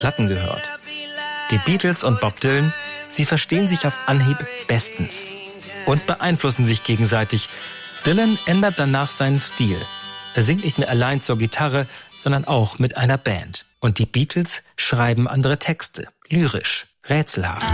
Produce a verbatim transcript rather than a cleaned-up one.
Platten gehört. Die Beatles und Bob Dylan, sie verstehen sich auf Anhieb bestens und beeinflussen sich gegenseitig. Dylan ändert danach seinen Stil. Er singt nicht mehr allein zur Gitarre, sondern auch mit einer Band. Und die Beatles schreiben andere Texte, lyrisch, rätselhaft.